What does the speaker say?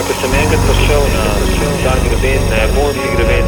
ko sem enkrat prišel na ta greben, na Japonski greben,